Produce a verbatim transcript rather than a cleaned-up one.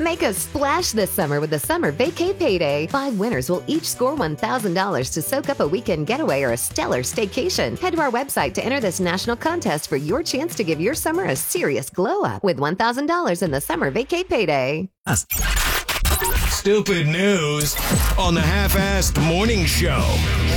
Make a splash this summer with the Summer Vacay Payday. Five winners will each score one thousand dollars to soak up a weekend getaway or a stellar staycation. Head to our website to enter this national contest for your chance to give your summer a serious glow up with one thousand dollars in the Summer Vacay Payday. Stupid news on the Half-Assed Morning Show.